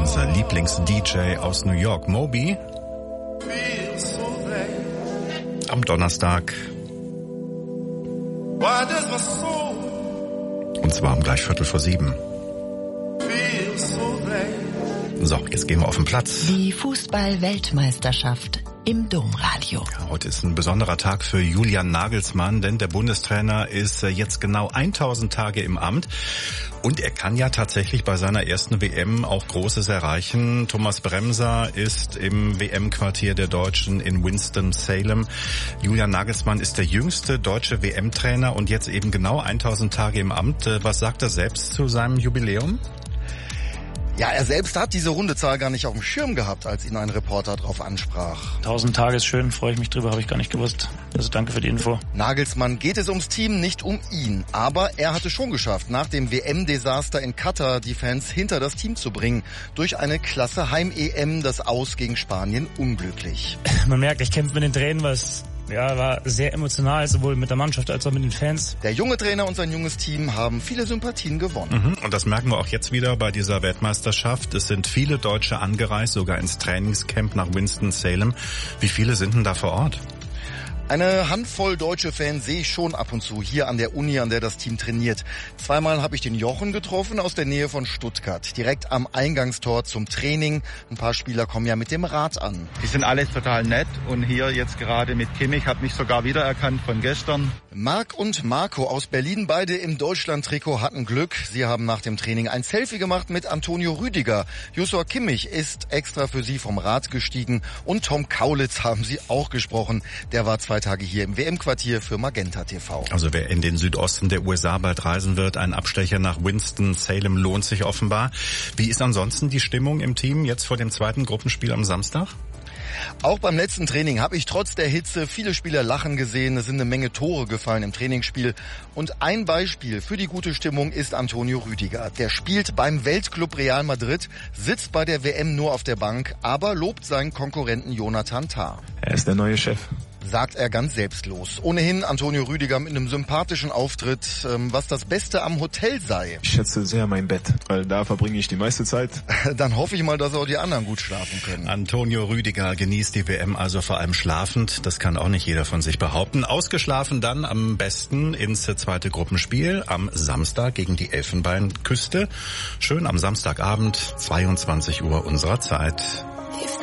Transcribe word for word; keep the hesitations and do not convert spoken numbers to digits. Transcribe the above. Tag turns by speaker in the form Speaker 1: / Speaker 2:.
Speaker 1: unser Lieblings-D J aus New York, Moby. Am Donnerstag. Und zwar um gleich Viertel vor sieben. So, jetzt gehen wir auf den Platz.
Speaker 2: Die Fußball-Weltmeisterschaft im Domradio.
Speaker 1: Ja, heute ist ein besonderer Tag für Julian Nagelsmann, denn der Bundestrainer ist jetzt genau tausend Tage im Amt. Und er kann ja tatsächlich bei seiner ersten W M auch Großes erreichen. Thomas Bremser ist im W M-Quartier der Deutschen in Winston-Salem. Julian Nagelsmann ist der jüngste deutsche W M-Trainer und jetzt eben genau tausend Tage im Amt. Was sagt er selbst zu seinem Jubiläum?
Speaker 3: Ja, er selbst hat diese runde Zahl gar nicht auf dem Schirm gehabt, als ihn ein Reporter darauf ansprach.
Speaker 4: Tausend Tage ist schön, freue ich mich drüber, habe ich gar nicht gewusst. Also danke für die Info.
Speaker 3: Nagelsmann geht es ums Team, nicht um ihn. Aber er hatte schon geschafft, nach dem W M-Desaster in Katar die Fans hinter das Team zu bringen. Durch eine klasse Heim-E M, das Aus gegen Spanien unglücklich.
Speaker 4: Man merkt, ich kämpfe mit den Tränen, weil es ja, war sehr emotional, sowohl mit der Mannschaft als auch mit den Fans.
Speaker 3: Der junge Trainer und sein junges Team haben viele Sympathien gewonnen.
Speaker 1: Mhm, und das merken wir auch jetzt wieder bei dieser Weltmeisterschaft. Es sind viele Deutsche angereist, sogar ins Trainingscamp nach Winston-Salem. Wie viele sind denn da vor Ort?
Speaker 3: Eine Handvoll deutsche Fans sehe ich schon ab und zu hier an der Uni, an der das Team trainiert. Zweimal habe ich den Jochen getroffen aus der Nähe von Stuttgart, direkt am Eingangstor zum Training. Ein paar Spieler kommen ja mit dem Rad an.
Speaker 5: Die sind alle total nett und hier jetzt gerade mit Kimmich, hat mich sogar wiedererkannt von gestern.
Speaker 3: Marc und Marco aus Berlin, beide im Deutschland-Trikot, hatten Glück. Sie haben nach dem Training ein Selfie gemacht mit Antonio Rüdiger. Joshua Kimmich ist extra für sie vom Rad gestiegen und Tom Kaulitz haben sie auch gesprochen. Der war zwei Tage hier im W M-Quartier für Magenta T V.
Speaker 1: Also wer in den Südosten der U S A bald reisen wird, ein Abstecher nach Winston-Salem lohnt sich offenbar. Wie ist ansonsten die Stimmung im Team jetzt vor dem zweiten Gruppenspiel am Samstag?
Speaker 3: Auch beim letzten Training habe ich trotz der Hitze viele Spieler lachen gesehen. Es sind eine Menge Tore gefallen im Trainingsspiel. Und ein Beispiel für die gute Stimmung ist Antonio Rüdiger. Der spielt beim Weltclub Real Madrid, sitzt bei der W M nur auf der Bank, aber lobt seinen Konkurrenten Jonathan Tah.
Speaker 6: Er ist der neue Chef,
Speaker 3: sagt er ganz selbstlos. Ohnehin Antonio Rüdiger mit einem sympathischen Auftritt, was das Beste am Hotel sei.
Speaker 6: Ich schätze sehr mein Bett, weil da verbringe ich die meiste Zeit.
Speaker 3: Dann hoffe ich mal, dass auch die anderen gut schlafen können.
Speaker 1: Antonio Rüdiger genießt die W M also vor allem schlafend. Das kann auch nicht jeder von sich behaupten. Ausgeschlafen dann am besten ins zweite Gruppenspiel am Samstag gegen die Elfenbeinküste. Schön am Samstagabend, zweiundzwanzig Uhr unserer Zeit.